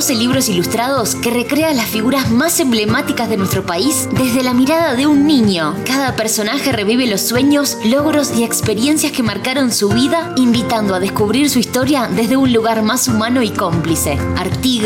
12 libros ilustrados que recrean las figuras más emblemáticas de nuestro país desde la mirada de un niño. Cada personaje revive los sueños, logros y experiencias que marcaron su vida, invitando a descubrir su historia desde un lugar más humano y cómplice. Artigas